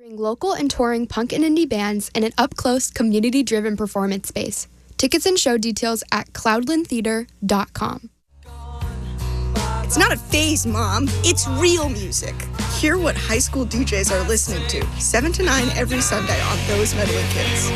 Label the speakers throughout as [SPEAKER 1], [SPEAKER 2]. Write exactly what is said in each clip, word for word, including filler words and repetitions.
[SPEAKER 1] Featuring local and touring punk and indie bands in an up-close, community-driven performance space. Tickets and show details at cloudland theater dot com.
[SPEAKER 2] It's not a phase, Mom. It's real music. Hear what high school D Js are listening to, seven to nine every Sunday on Those Meddling Kids.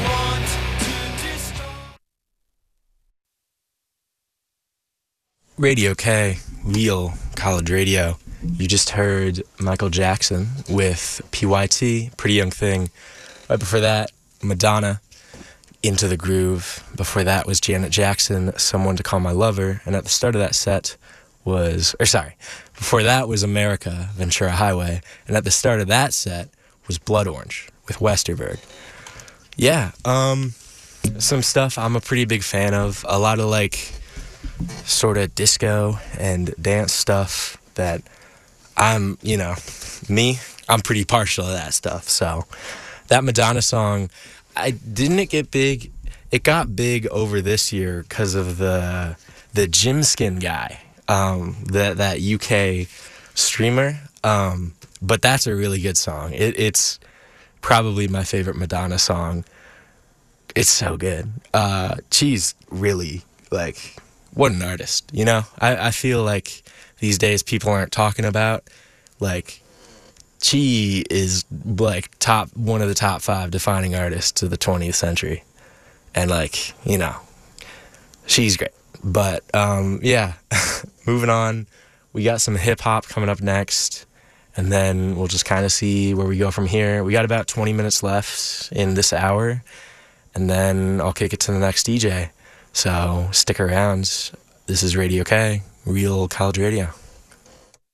[SPEAKER 3] Radio K, real college radio. You just heard Michael Jackson with P Y T, Pretty Young Thing. Right before that, Madonna, Into the Groove. Before that was Janet Jackson, Someone to Call My Lover. And at the start of that set was, or sorry, before that was America, Ventura Highway. And at the start of that set was Blood Orange with Westerberg. Yeah, um, some stuff I'm a pretty big fan of. A lot of like sort of disco and dance stuff that I'm, you know, me, I'm pretty partial to that stuff. So that Madonna song, I didn't it get big? It got big over this year because of the the Jimskin guy, um, that that U K streamer. Um, but that's a really good song. It, it's probably my favorite Madonna song. It's so good. Uh, she's really like, what an artist, you know? I, I feel like these days people aren't talking about, like, she is like top one of the top five defining artists of the twentieth century. And like, you know, she's great. But um, yeah, moving on, we got some hip hop coming up next, and then we'll just kind of see where we go from here. We got about twenty minutes left in this hour, and then I'll kick it to the next D J. So stick around. This is Radio K, real college radio.